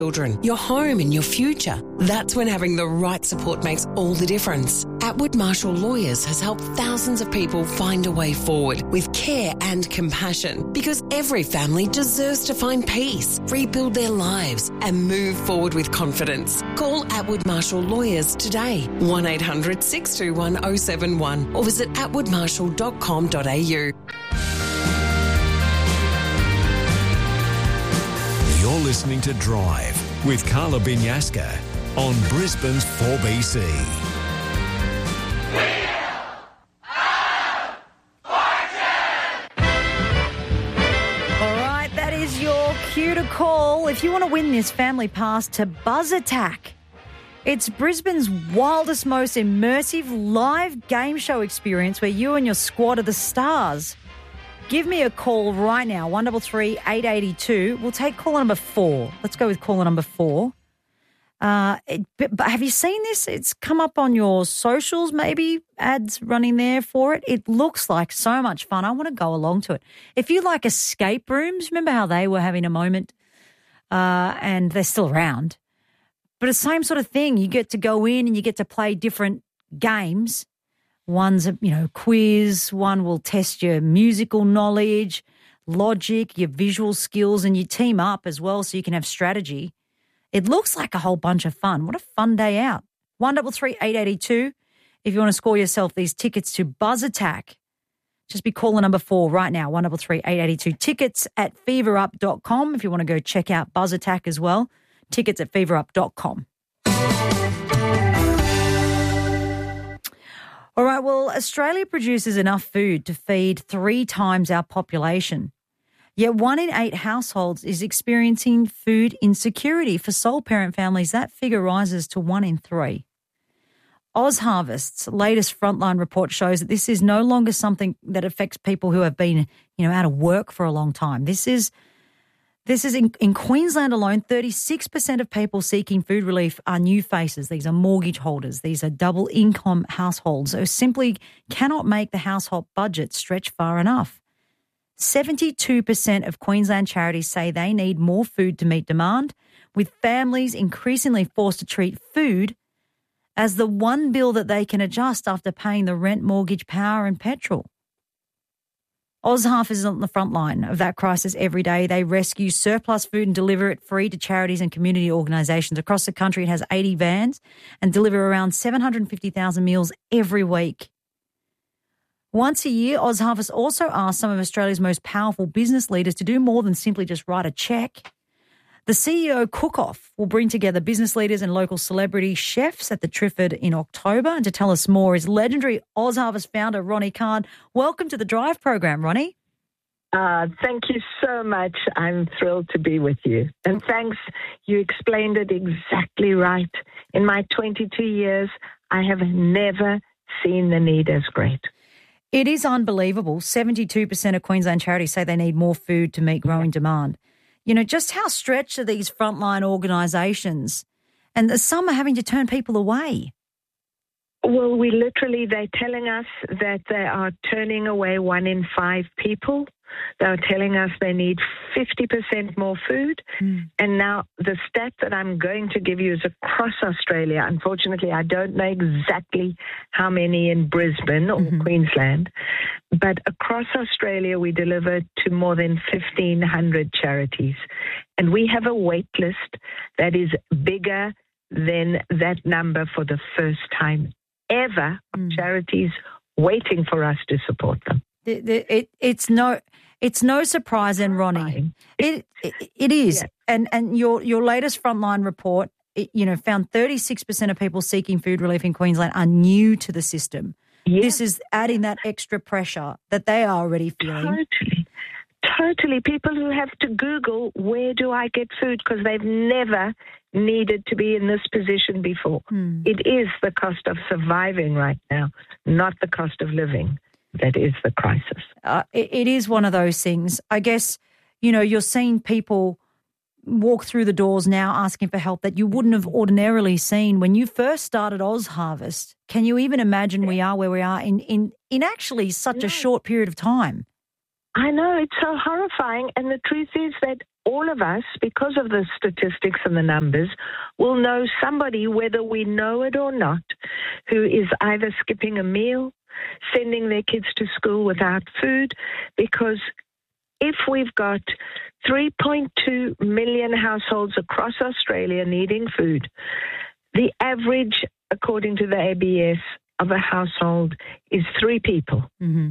children, your home and your future. That's when having the right support makes all the difference. Atwood Marshall Lawyers has helped thousands of people find a way forward with care and compassion, because every family deserves to find peace, rebuild their lives and move forward with confidence. Call Atwood Marshall Lawyers today, 1800 621 071, or visit atwoodmarshall.com.au. You're listening to Drive with Carla Binyaska on Brisbane's 4BC. All right, that is your cue to call if you want to win this family pass to Buzz Attack. It's Brisbane's wildest, most immersive live game show experience where you and your squad are the stars. Give me a call right now, 133 882. We'll take caller number 4. Let's go with caller number 4. But have you seen this? It's come up on your socials, maybe ads running there for it. It looks like so much fun. I want to go along to it. If you like escape rooms, remember how they were having a moment and they're still around. But it's the same sort of thing. You get to go in and you get to play different games. One's a quiz, one will test your musical knowledge, logic, your visual skills, and you team up as well so you can have strategy. It looks like a whole bunch of fun. What a fun day out. 133 882 if you want to score yourself these tickets to Buzz Attack. Just be caller number 4 right now, 133 882. Tickets at feverup.com if you want to go check out Buzz Attack as well. Tickets at feverup.com. All right, well, Australia produces enough food to feed 3 times our population. Yet 1 in 8 households is experiencing food insecurity. For sole parent families, that figure rises to 1 in 3. OzHarvest's latest frontline report shows that this is no longer something that affects people who have been, out of work for a long time. This is in Queensland alone, 36% of people seeking food relief are new faces. These are mortgage holders. These are double income households who simply cannot make the household budget stretch far enough. 72% of Queensland charities say they need more food to meet demand, with families increasingly forced to treat food as the one bill that they can adjust after paying the rent, mortgage, power and petrol. OzHarvest is on the front line of that crisis every day. They rescue surplus food and deliver it free to charities and community organisations. Across the country, it has 80 vans and deliver around 750,000 meals every week. Once a year, OzHarvest also asks some of Australia's most powerful business leaders to do more than simply just write a cheque. The CEO Cook-Off will bring together business leaders and local celebrity chefs at the Triffid in October. And to tell us more is legendary OzHarvest founder Ronnie Khan. Welcome to the Drive program, Ronnie. Thank you so much. I'm thrilled to be with you. And thanks, you explained it exactly right. In my 22 years, I have never seen the need as great. It is unbelievable. 72% of Queensland charities say they need more food to meet growing demand. Just how stretched are these frontline organisations? And some are having to turn people away. Well, they're telling us that they are turning away 1 in 5 people. They're telling us they need 50% more food. And now the stat that I'm going to give you is across Australia. Unfortunately, I don't know exactly how many in Brisbane or Queensland, but across Australia, we deliver to more than 1,500 charities. And we have a wait list that is bigger than that number for the first time ever of charities waiting for us to support them. It's no surprise, and Ronnie, it is. Yeah. And your latest frontline report, found 36% of people seeking food relief in Queensland are new to the system. Yeah. This is adding that extra pressure that they are already feeling. Totally. People who have to Google, where do I get food? Because they've never needed to be in this position before. It is the cost of surviving right now, not the cost of living. That is the crisis. It is one of those things. I guess, you're seeing people walk through the doors now asking for help that you wouldn't have ordinarily seen when you first started OzHarvest. Can you even imagine we are where we are in actually such a short period of time? I know, it's so horrifying. And the truth is that all of us, because of the statistics and the numbers, will know somebody, whether we know it or not, who is either skipping a meal, sending their kids to school without food, because if we've got 3.2 million households across Australia needing food, the average, according to the ABS, of a household is 3 people.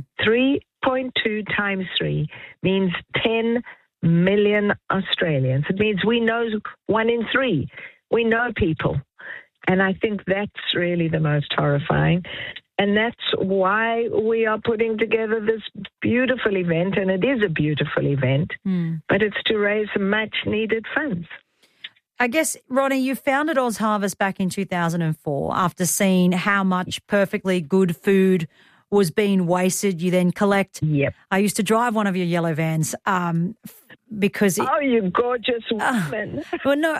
3.2 times 3 means 10 million Australians. It means we know 1 in 3. We know people. And I think that's really the most horrifying. And that's why we are putting together this beautiful event, and it is a beautiful event, but it's to raise much needed funds. I guess, Ronnie, you founded Oz Harvest back in 2004 after seeing how much perfectly good food was being wasted. You then collect. Yep. I used to drive one of your yellow vans because you gorgeous woman. Well, no,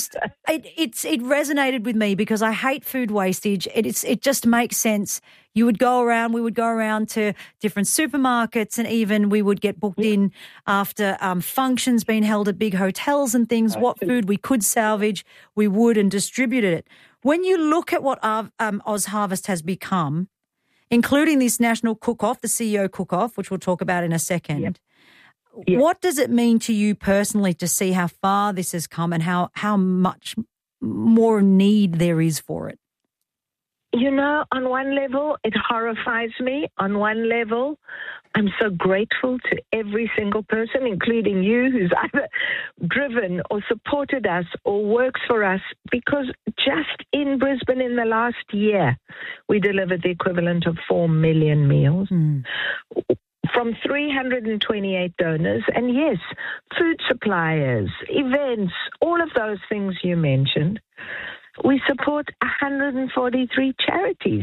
it resonated with me because I hate food wastage. It just makes sense. We would go around to different supermarkets, and even we would get booked in after functions being held at big hotels and things. What food we could salvage, we would, and distributed it. When you look at what Oz Harvest has become, including this national cook-off, the CEO cook-off, which we'll talk about in a second, what does it mean to you personally to see how far this has come and how much more need there is for it? You know, on one level, it horrifies me. On one level, I'm so grateful to every single person, including you, who's either driven or supported us or works for us, because just in Brisbane in the last year, we delivered the equivalent of 4 million meals. From 328 donors, and yes, food suppliers, events, all of those things you mentioned. We support 143 charities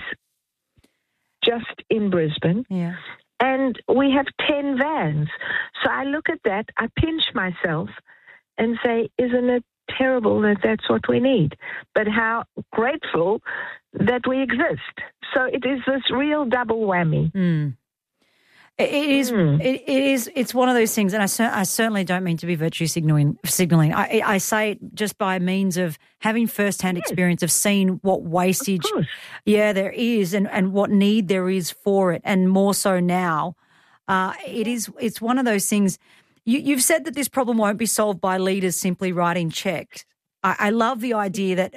just in Brisbane. Yeah. And we have 10 vans. So I look at that, I pinch myself and say, isn't it terrible that that's what we need? But how grateful that we exist. So it is this real double whammy. It is. It's one of those things, and I certainly don't mean to be virtue signaling. I say it just by means of having firsthand experience of seeing what wastage, there is, and what need there is for it, and more so now. It's one of those things. You've said that this problem won't be solved by leaders simply writing checks. I love the idea that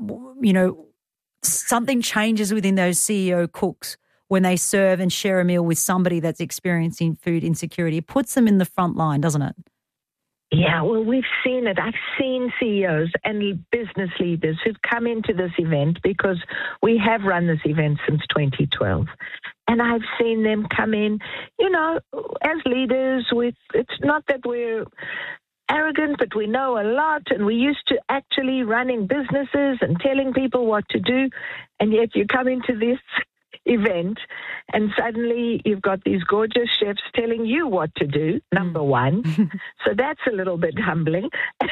something changes within those CEO cooks when they serve and share a meal with somebody that's experiencing food insecurity. It puts them in the front line, doesn't it? Yeah, well, we've seen it. I've seen CEOs and business leaders who've come into this event because we have run this event since 2012. And I've seen them come in, as leaders it's not that we're arrogant, but we know a lot, and we used to actually running businesses and telling people what to do, and yet you come into this event and suddenly you've got these gorgeous chefs telling you what to do, number one. So that's a little bit humbling.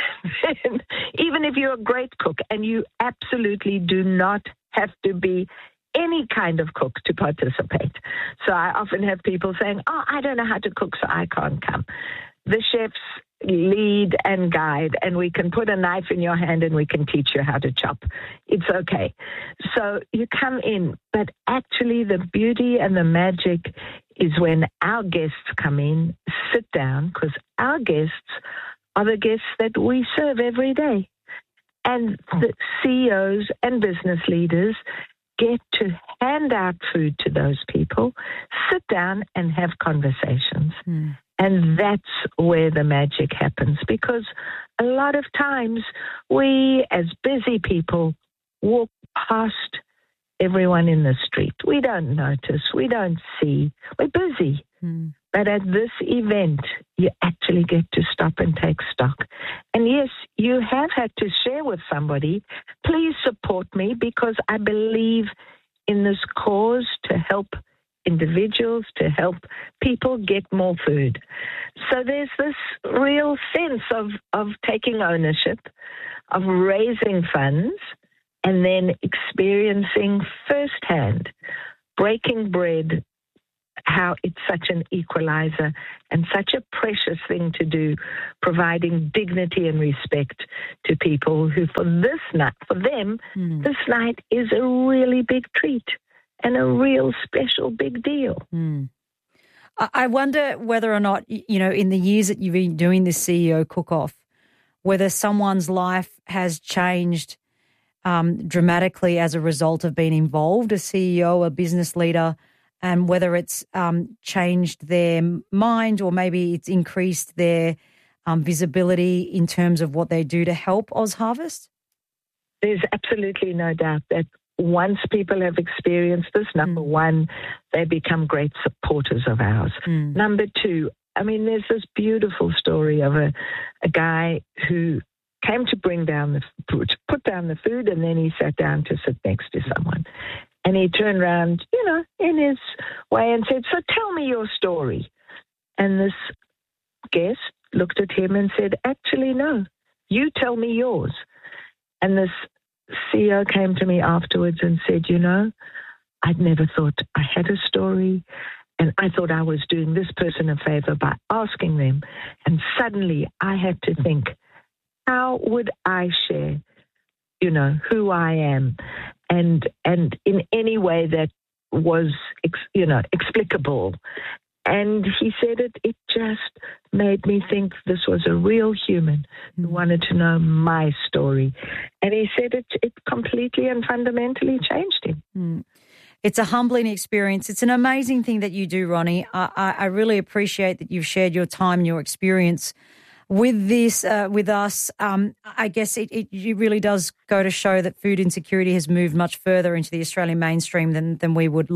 Even if you're a great cook, and you absolutely do not have to be any kind of cook to participate. So I often have people saying, I don't know how to cook, so I can't come. The chefs lead and guide, and we can put a knife in your hand and we can teach you how to chop. It's okay. So you come in, but actually the beauty and the magic is when our guests come in, sit down, because our guests are the guests that we serve every day. And the CEOs and business leaders get to hand out food to those people, sit down and have conversations. And that's where the magic happens, because a lot of times we, as busy people, walk past everyone in the street. We don't notice. We don't see. We're busy. But at this event, you actually get to stop and take stock. And yes, you have had to share with somebody, please support me because I believe in this cause to help individuals, to help people get more food. So there's this real sense of taking ownership, of raising funds, and then experiencing firsthand, breaking bread, how it's such an equalizer and such a precious thing to do, providing dignity and respect to people who, for them, this night is a really big treat and a real special big deal. I wonder whether or not, in the years that you've been doing this CEO Cook-Off, whether someone's life has changed dramatically as a result of being involved, a CEO, a business leader, and whether it's changed their mind or maybe it's increased their visibility in terms of what they do to help OzHarvest? There's absolutely no doubt that once people have experienced this, number one, they become great supporters of ours. Number two, there's this beautiful story of a guy who came to put down the food, and then he sat down to sit next to someone. And he turned around, in his way and said, "So tell me your story." And this guest looked at him and said, "Actually, no, you tell me yours." And this CEO came to me afterwards and said, "I'd never thought I had a story, and I thought I was doing this person a favor by asking them. And suddenly I had to think, how would I share, who I am, and in any way that was, explicable." And he said it just made me think this was a real human who wanted to know my story. And he said it completely and fundamentally changed him. It's a humbling experience. It's an amazing thing that you do, Ronnie. I really appreciate that you've shared your time and your experience with this, with us. I guess it really does go to show that food insecurity has moved much further into the Australian mainstream than we would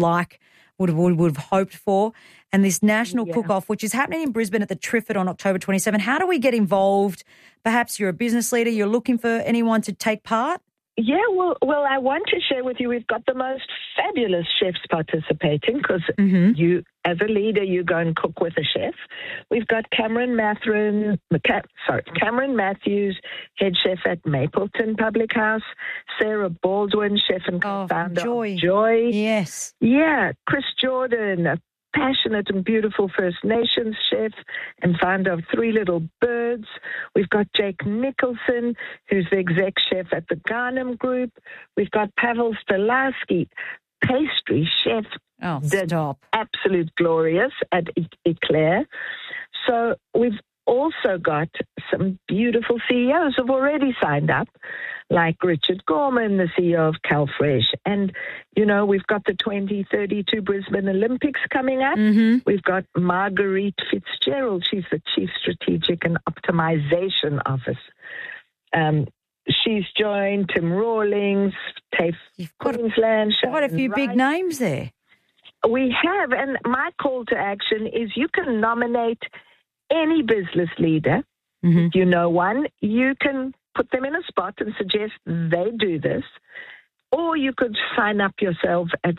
have hoped for. And this national cook-off, which is happening in Brisbane at the Triffid on October 27. How do we get involved? Perhaps you're a business leader, you're looking for anyone to take part? Yeah, well, I want to share with you, we've got the most fabulous chefs participating because you, as a leader, you go and cook with a chef. We've got Cameron Matthews, head chef at Mapleton Public House, Sarah Baldwin, chef and co-founder of Joy. Yes. Yeah, Chris Jordan, a passionate and beautiful First Nations chef and founder of Three Little Birds. We've got Jake Nicholson, who's the exec chef at the Garnham Group. We've got Pavel Stolarski, pastry chef. Oh, stop. Absolute glorious at Eclair. So we've also got some beautiful CEOs who've already signed up, like Richard Gorman, the CEO of CalFresh. And, we've got the 2032 Brisbane Olympics coming up. We've got Marguerite Fitzgerald. She's the Chief Strategic and Optimization Officer. She's joined Tim Rawlings, TAFE Queensland. Quite a few big names there. We have, and my call to action is you can nominate any business leader. If you know one, you can put them in a spot and suggest they do this. Or you could sign up yourself at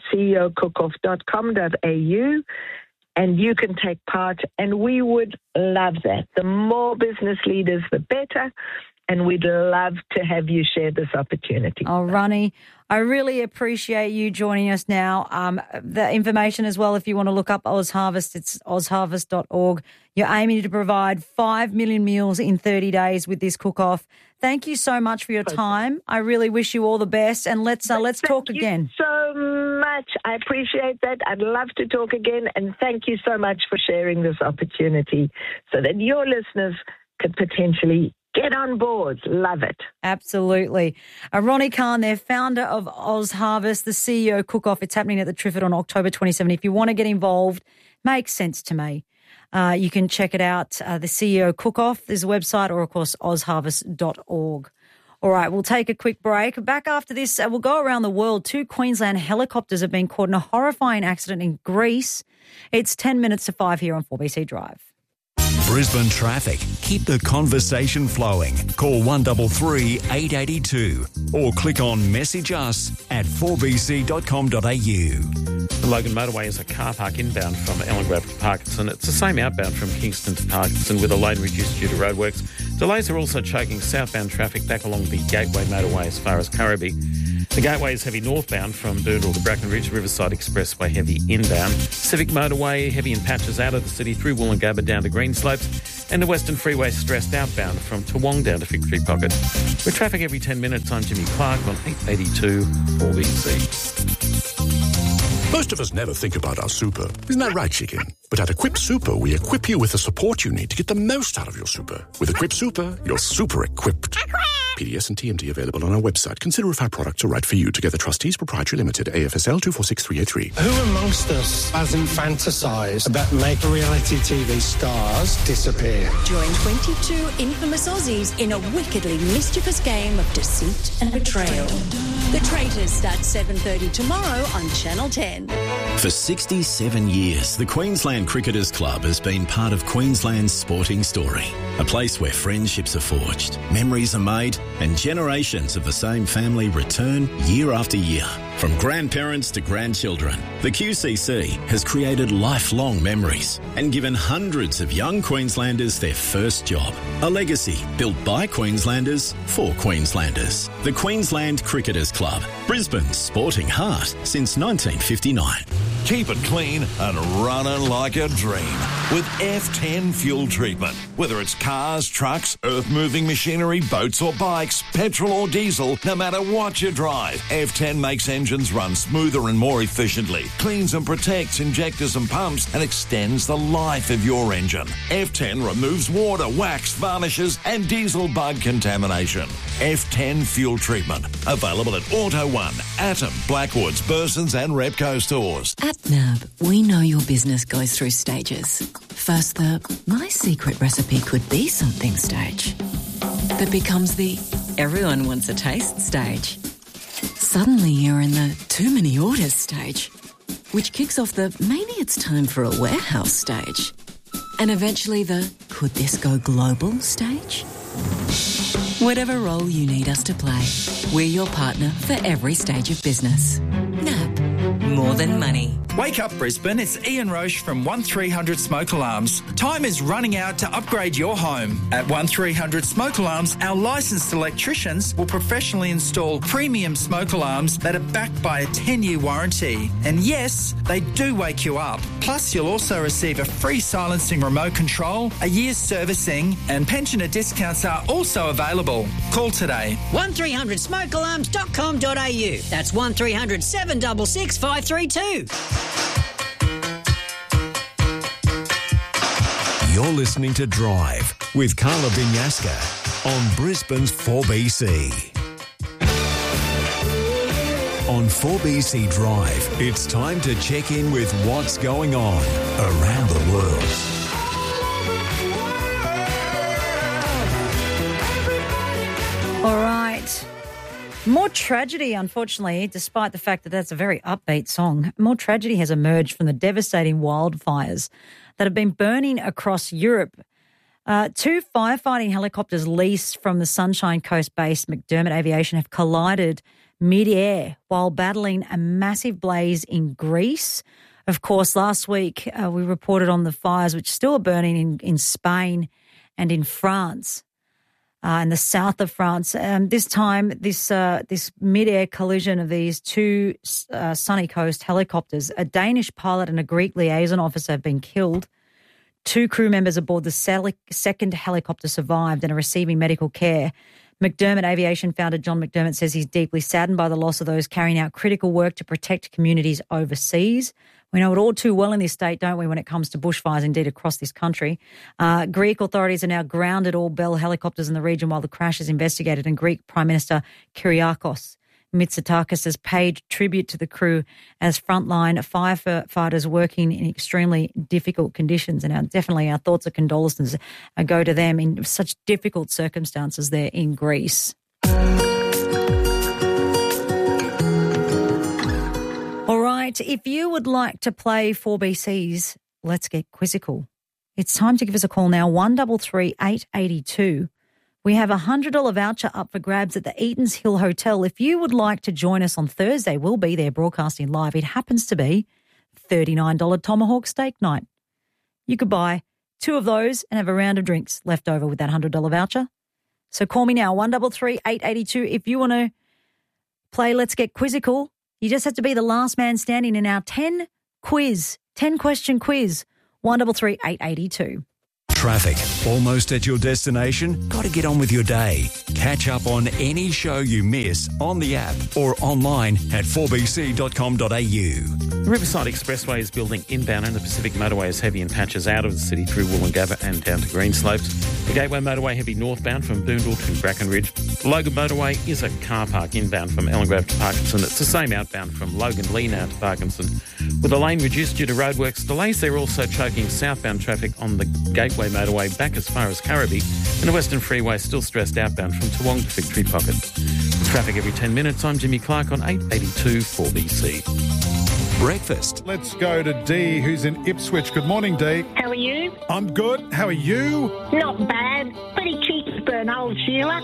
ceocookoff.com.au and you can take part. And we would love that. The more business leaders, the better. And we'd love to have you share this opportunity. Oh, Ronnie, I really appreciate you joining us now. The information as well, if you want to look up OzHarvest, it's ozharvest.org. You're aiming to provide 5 million meals in 30 days with this cook-off. Thank you so much for your time. I really wish you all the best, and let's talk again. Thank you so much. I appreciate that. I'd love to talk again, and thank you so much for sharing this opportunity so that your listeners could potentially get on board. Love it. Absolutely. Ronnie Kahn, they're founder of OzHarvest, the CEO Cook-Off. It's happening at the Triffid on October 27. If you want to get involved, makes sense to me. You can check it out, the CEO Cook-Off. There's a website, or, of course, ozharvest.org. All right, we'll take a quick break. Back after this, we'll go around the world. 2 Queensland helicopters have been caught in a horrifying accident in Greece. It's 10 minutes to 5 here on 4BC Drive. Brisbane traffic. Keep the conversation flowing. Call 133 882 or click on message us at 4bc.com.au. The Logan Motorway is a car park inbound from Ellengrove to Parkinson. It's the same outbound from Kingston to Parkinson with a lane reduced due to roadworks. It's Delays are also choking southbound traffic back along the Gateway motorway as far as Currabee. The Gateway is heavy northbound from Boondall to Brackenridge, Riverside Expressway heavy inbound. Civic motorway heavy in patches out of the city through Woolloongabba down to Greenslopes, and the Western Freeway stressed outbound from Toowong down to Victory Pocket. With traffic every 10 minutes, I'm Jimmy Clark on 882 4BC. Most of us never think about our super. Isn't that right, chicken? But at Equip Super, we equip you with the support you need to get the most out of your super. With Equip Super, you're super equipped. PDS and TMD available on our website. Consider if our products are right for you. Together Trustees Proprietary Limited, AFSL 246383. Who amongst us hasn't fantasised about making reality TV stars disappear? Join 22 infamous Aussies in a wickedly mischievous game of deceit and betrayal. The Traitors starts 7:30 tomorrow on Channel 10. For 67 years, the Queensland Cricketers Club has been part of Queensland's sporting story. A place where friendships are forged, memories are made, and generations of the same family return year after year. From grandparents to grandchildren, the QCC has created lifelong memories and given hundreds of young Queenslanders their first job. A legacy built by Queenslanders for Queenslanders. The Queensland Cricketers Club, Brisbane's sporting heart since 1959. Keep it clean and running like a dream with F10 fuel treatment. Whether it's cars, trucks, earth-moving machinery, boats or bikes, petrol or diesel, no matter what you drive, F10 makes engines run smoother and more efficiently, cleans and protects injectors and pumps, and extends the life of your engine. F10 removes water, wax, varnishes and diesel bug contamination. F10 fuel treatment. Available at Auto One, Atom, Blackwoods, Burson's and Repco stores. At NAB, we know your business goes through stages. First, the my secret recipe could be something stage. That becomes the everyone wants a taste stage. Suddenly you're in the too many orders stage, which kicks off the maybe it's time for a warehouse stage. And eventually the could this go global stage? Whatever role you need us to play, we're your partner for every stage of business. NAB, more than money. Wake up Brisbane, it's Ian Roche from 1300 Smoke Alarms. Time is running out to upgrade your home. At 1300 Smoke Alarms, our licensed electricians will professionally install premium smoke alarms that are backed by a 10-year warranty. And yes, they do wake you up. Plus, you'll also receive a free silencing remote control, a year's servicing, and pensioner discounts are also available. Call today. 1300smokealarms.com.au. That's 1300 766 532. You're listening to Drive with Carla Vinyaska on Brisbane's 4BC. On 4BC Drive, it's time to check in with what's going on around the world. All right. More tragedy, unfortunately, despite the fact that that's a very upbeat song. More tragedy has emerged from the devastating wildfires that have been burning across Europe. Two firefighting helicopters leased from the Sunshine Coast-based McDermott Aviation have collided mid-air while battling a massive blaze in Greece. Of course, last week we reported on the fires which still are burning in Spain and in France. In the south of France. This time, this mid-air collision of these two Sunny Coast helicopters, a Danish pilot and a Greek liaison officer have been killed. Two crew members aboard the second helicopter survived and are receiving medical care. McDermott Aviation founder John McDermott says he's deeply saddened by the loss of those carrying out critical work to protect communities overseas. We know it all too well in this state, don't we, when it comes to bushfires, indeed, across this country. Greek authorities are now grounded all Bell helicopters in the region while the crash is investigated, and Greek Prime Minister Kyriakos Mitsotakis has paid tribute to the crew as frontline firefighters working in extremely difficult conditions. And definitely our thoughts and condolences go to them in such difficult circumstances there in Greece. All right, if you would like to play 4BC's Let's Get Quizzical, it's time to give us a call now, 133 882. We have a $100 voucher up for grabs at the Eatons Hill Hotel. If you would like to join us on Thursday, we'll be there broadcasting live. It happens to be $39 Tomahawk Steak Night. You could buy 2 of those and have a round of drinks left over with that $100 voucher. So call me now, 133 882 if you want to play Let's Get Quizzical. You just have to be the last man standing in our 10-question quiz, 133 882. Traffic. Almost at your destination? Got to get on with your day. Catch up on any show you miss on the app or online at 4bc.com.au. Riverside Expressway is building inbound and the Pacific Motorway is heavy in patches out of the city through Woolloongabba and down to Greenslopes. The Gateway Motorway heavy northbound from Boondall to Brackenridge. The Logan Motorway is a car park inbound from Ellengrove to Parkinson. It's the same outbound from Logan Lee now to Parkinson. With the lane reduced due to roadworks delays, they're also choking southbound traffic on the Gateway Motorway back as far as Currabee, and the Western Freeway still stressed outbound from Toowong to Victory Pocket. Traffic every 10 minutes. I'm Jimmy Clark on 882 4BC. Breakfast. Let's go to Dee, who's in Ipswich. Good morning, Dee. How are you? I'm good. How are you? Not bad. Pretty cheeky for an old Sheila.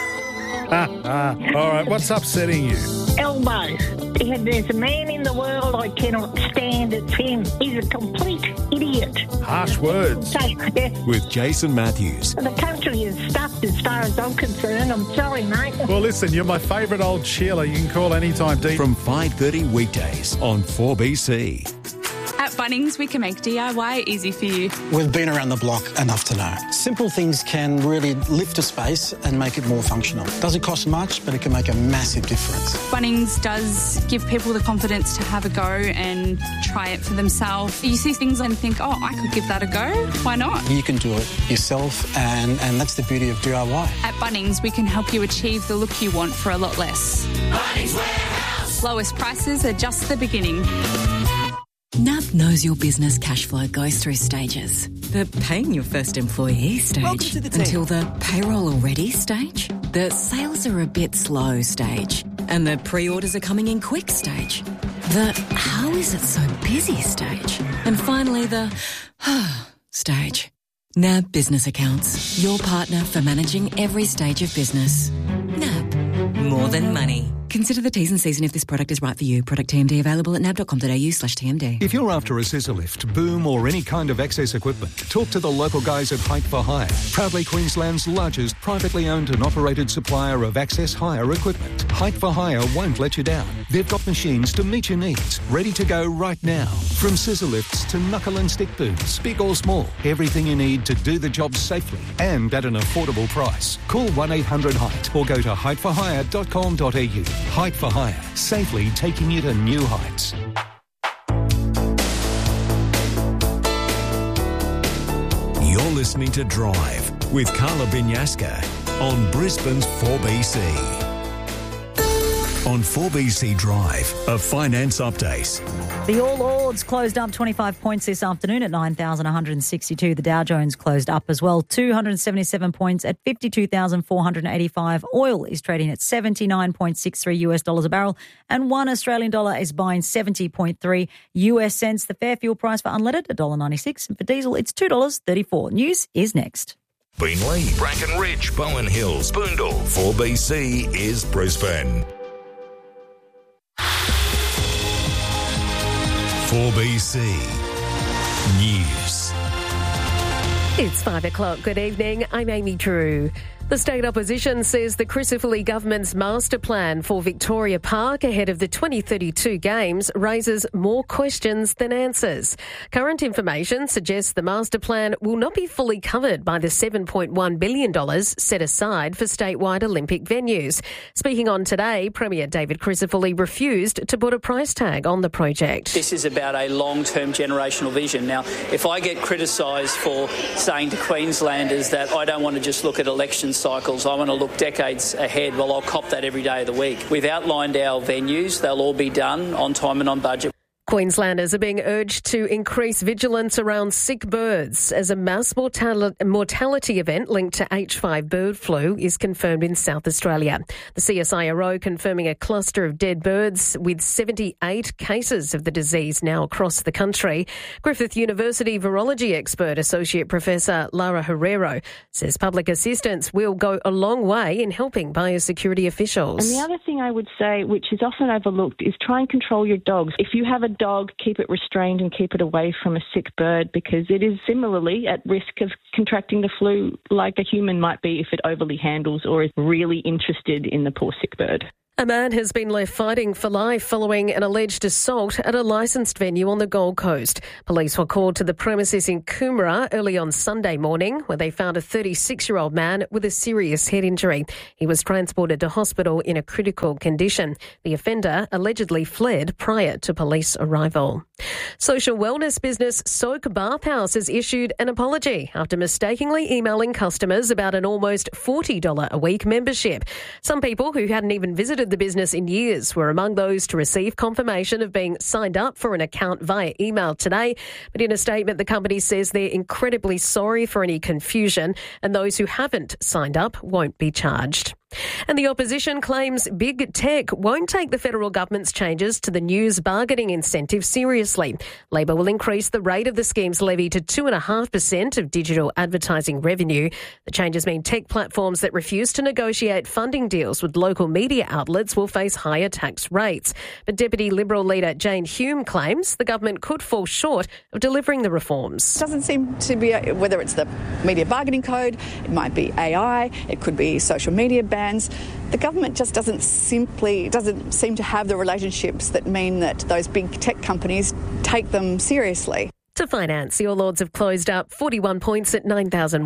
All right, what's upsetting you? Elbows. There's a man in the world I cannot stand. It's him. He's a complete idiot. Harsh words. So, yeah. With Jason Matthews. The country is stuffed as far as I'm concerned. I'm sorry, mate. Well, listen, you're my favourite old Sheila. You can call anytime, Dee. From 5:30 weekdays on 4BC. At Bunnings, we can make DIY easy for you. We've been around the block enough to know. Simple things can really lift a space and make it more functional. Doesn't cost much, but it can make a massive difference. Bunnings does give people the confidence to have a go and try it for themselves. You see things and think, oh, I could give that a go. Why not? You can do it yourself, and that's the beauty of DIY. At Bunnings, we can help you achieve the look you want for a lot less. Bunnings Warehouse. Lowest prices are just the beginning. NAB knows your business cash flow goes through stages. The paying your first employee stage, until the payroll already stage, the sales are a bit slow stage, and the pre-orders are coming in quick stage, the how is it so busy stage, and finally the stage. NAB Business Accounts, your partner for managing every stage of business. NAB, more than money. Consider the T's and C's and if this product is right for you. Product TMD available at nab.com.au/TMD. If you're after a scissor lift, boom or any kind of access equipment, talk to the local guys at Height for Hire. Proudly Queensland's largest privately owned and operated supplier of access hire equipment. Height for Hire won't let you down. They've got machines to meet your needs, ready to go right now. From scissor lifts to knuckle and stick booms, big or small, everything you need to do the job safely and at an affordable price. Call 1-800-HEIGHT or go to heightforhire.com.au. Height for Hire, safely taking you to new heights. You're listening to Drive with Carla Binyaska on Brisbane's 4BC. On 4BC Drive, a finance update. The All Ords closed up 25 points this afternoon at 9,162. The Dow Jones closed up as well, 277 points at 52,485. Oil is trading at $79.63 a barrel, and $1 Australian dollar is buying 70.3 US cents. The fair fuel price for unleaded, $1.96, and for diesel, it's $2.34. News is next. Beenleigh, Brackenridge, Bowen Hills, Boondall. 4BC is Brisbane. 4BC News. It's 5 o'clock. Good evening. I'm Amy Drew. The state opposition says the Crisafulli government's master plan for Victoria Park ahead of the 2032 Games raises more questions than answers. Current information suggests the master plan will not be fully covered by the $7.1 billion set aside for statewide Olympic venues. Speaking on Today, Premier David Crisafulli refused to put a price tag on the project. This is about a long-term generational vision. Now, if I get criticised for saying to Queenslanders that I don't want to just look at election cycles, I want to look decades ahead, well, I'll cop that every day of the week. We've outlined our venues. They'll all be done on time and on budget. Queenslanders are being urged to increase vigilance around sick birds as a mass mortality event linked to H5 bird flu is confirmed in South Australia. The CSIRO confirming a cluster of dead birds with 78 cases of the disease now across the country. Griffith University virology expert Associate Professor Lara Herrero says public assistance will go a long way in helping biosecurity officials. And the other thing I would say, which is often overlooked, is try and control your dogs. If you have a dog, keep it restrained and keep it away from a sick bird, because it is similarly at risk of contracting the flu like a human might be if it overly handles or is really interested in the poor sick bird. A man has been left fighting for life following an alleged assault at a licensed venue on the Gold Coast. Police were called to the premises in Coomera early on Sunday morning, where they found a 36-year-old man with a serious head injury. He was transported to hospital in a critical condition. The offender allegedly fled prior to police arrival. Social wellness business Soak Bathhouse has issued an apology after mistakenly emailing customers about an almost $40 a week membership. Some people who hadn't even visited the business in years were among those to receive confirmation of being signed up for an account via email today. But in a statement, the company says they're incredibly sorry for any confusion, and those who haven't signed up won't be charged. And the opposition claims big tech won't take the federal government's changes to the news bargaining incentive seriously. Labor will increase the rate of the scheme's levy to 2.5% of digital advertising revenue. The changes mean tech platforms that refuse to negotiate funding deals with local media outlets will face higher tax rates. But Deputy Liberal leader Jane Hume claims the government could fall short of delivering the reforms. It doesn't seem to be, whether it's the media bargaining code, it might be AI, it could be social media bans. The government just doesn't seem to have the relationships that mean that those big tech companies take them seriously. To finance, the All Ords have closed up 41 points at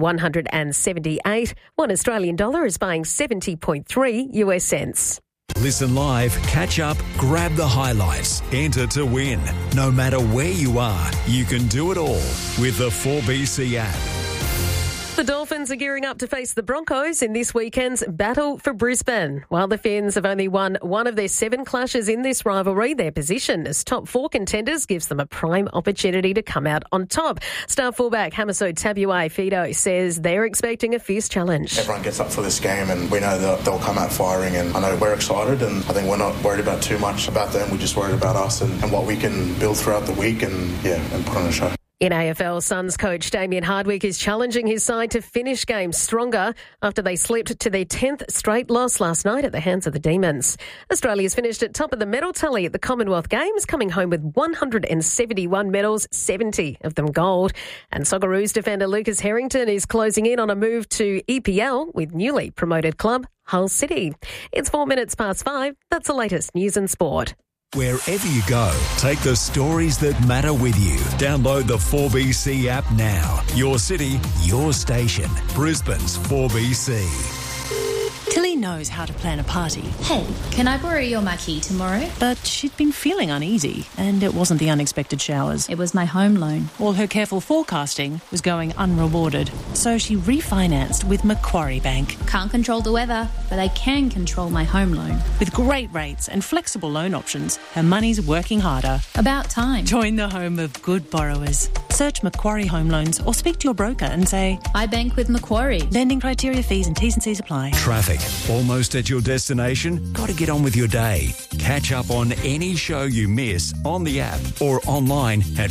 9,178. One Australian dollar is buying 70.3 US cents. Listen live, catch up, grab the highlights, enter to win. No matter where you are, you can do it all with the 4BC app. The Dolphins are gearing up to face the Broncos in this weekend's Battle for Brisbane. While the Finns have only won one of their 7 clashes in this rivalry, their position as top 4 contenders gives them a prime opportunity to come out on top. Star fullback Hamiso Tabuai-Fidow says they're expecting a fierce challenge. Everyone gets up for this game and we know that they'll come out firing, and I know we're excited, and I think we're not worried about too much about them. We're just worried about us and what we can build throughout the week and put on a show. In AFL, Suns coach Damien Hardwick is challenging his side to finish games stronger after they slipped to their 10th straight loss last night at the hands of the Demons. Australia's finished at top of the medal tally at the Commonwealth Games, coming home with 171 medals, 70 of them gold. And Socceroos defender Lucas Harrington is closing in on a move to EPL with newly promoted club Hull City. It's 4 minutes past 5. That's the latest news and sport. Wherever you go, take the stories that matter with you. Download the 4BC app now. Your city, your station. Brisbane's 4BC. Tilly knows how to plan a party. Hey, can I borrow your marquee tomorrow? But she'd been feeling uneasy, and it wasn't the unexpected showers. It was my home loan. All her careful forecasting was going unrewarded, so she refinanced with Macquarie Bank. Can't control the weather, but I can control my home loan. With great rates and flexible loan options, her money's working harder. About time. Join the home of good borrowers. Search Macquarie Home Loans or speak to your broker and say, I bank with Macquarie. Lending criteria, fees and T's and C's apply. Traffic. Almost at your destination? Got to get on with your day. Catch up on any show you miss on the app or online at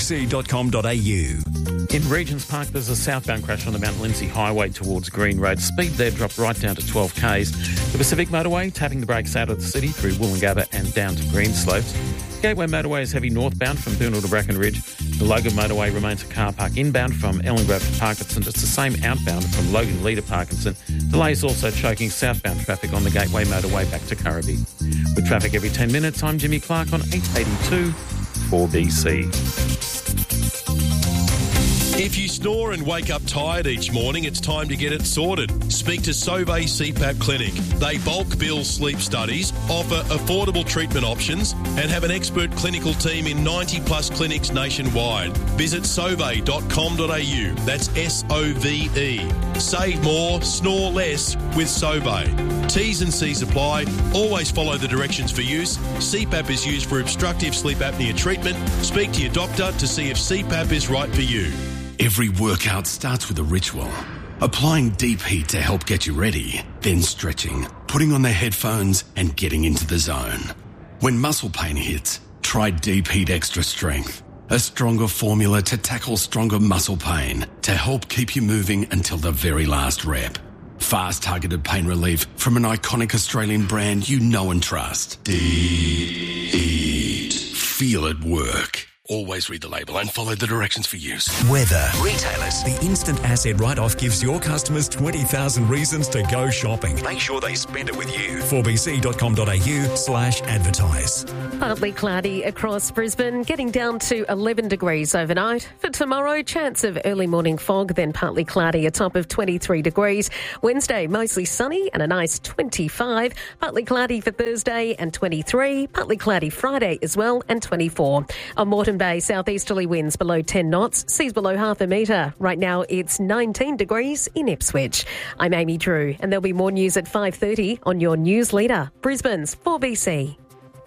4bc.com.au. In Regents Park, there's a southbound crash on the Mount Lindesay Highway towards Green Road. Speed there dropped right down to 12 k's. The Pacific Motorway tapping the brakes out of the city through Woolloongabba and down to Greenslopes. Gateway Motorway is heavy northbound from Boonville to Bracken Ridge. The Logan Motorway remains a car park inbound from Ellengrove to Parkinson. It's the same outbound from Logan Lee to Parkinson. Delays also choking southbound traffic on the Gateway Motorway back to Currabee. With traffic every 10 minutes, I'm Jimmy Clark on 882 4BC. If you snore and wake up tired each morning, it's time to get it sorted. Speak to Sauvé CPAP Clinic. They bulk bill sleep studies, offer affordable treatment options, and have an expert clinical team in 90-plus clinics nationwide. Visit sauve.com.au. That's SOVE. Save more, snore less with Sauvé. T's and C's apply. Always follow the directions for use. CPAP is used for obstructive sleep apnea treatment. Speak to your doctor to see if CPAP is right for you. Every workout starts with a ritual. Applying deep heat to help get you ready, then stretching, putting on the headphones and getting into the zone. When muscle pain hits, try Deep Heat Extra Strength, a stronger formula to tackle stronger muscle pain to help keep you moving until the very last rep. Fast targeted pain relief from an iconic Australian brand you know and trust. Deep Heat. feel at work. Always read the label and follow the directions for use. Weather. Retailers. The instant asset write-off gives your customers 20,000 reasons to go shopping. Make sure they spend it with you. 4bc.com.au/advertise. Partly cloudy across Brisbane, getting down to 11 degrees overnight. For tomorrow, chance of early morning fog, then partly cloudy, a top of 23 degrees. Wednesday, mostly sunny and a nice 25. Partly cloudy for Thursday and 23. Partly cloudy Friday as well and 24. On Moreton Bay, southeasterly winds below 10 knots, seas below half a metre. Right now, it's 19 degrees in Ipswich. I'm Amy Drew, and there'll be more news at 5:30 on your news leader, Brisbane's 4BC.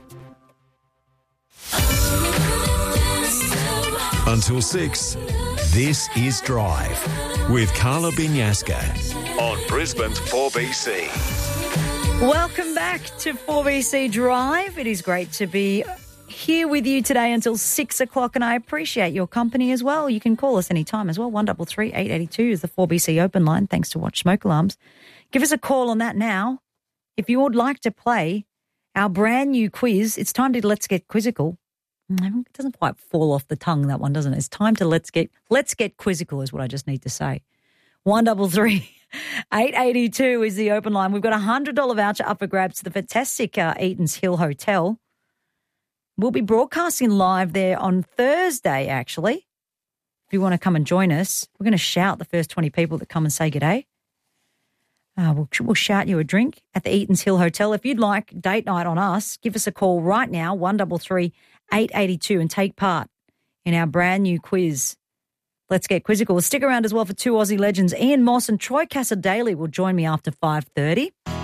Until 6, this is Drive with Carla Binyaska on Brisbane's 4BC. Welcome back to 4BC Drive. It is great to be here with you today until 6 o'clock, and I appreciate your company as well. You can call us anytime as well. 1333 882 is the 4BC open line, thanks to Watch Smoke Alarms. Give us a call on that now. If you would like to play our brand new quiz, it's time to Let's Get Quizzical. It doesn't quite fall off the tongue, that one, doesn't it? It's time to Let's Get Quizzical is what I just need to say. 1333 882 is the open line. We've got a $100 voucher up for grabs to the fantastic Eaton's Hill Hotel. We'll be broadcasting live there on Thursday, actually. If you want to come and join us, we're going to shout the first 20 people that come and say g'day. We'll shout you a drink at the Eaton's Hill Hotel. If you'd like date night on us, give us a call right now, 1333 882, and take part in our brand new quiz. Let's Get Quizzical. We'll stick around as well for two Aussie legends. Ian Moss and Troy Cassar-Daley will join me after 5:30.